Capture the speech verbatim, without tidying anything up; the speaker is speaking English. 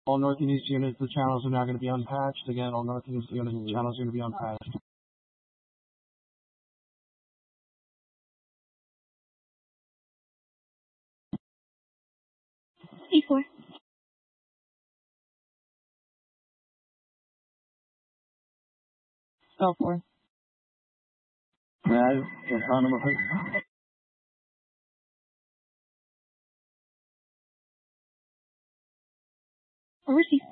All north and east units, the channels are now going to be unpatched. Again, all north and east units, the channels are going to be unpatched. C four. Cell four. Right, it's on number three. Over C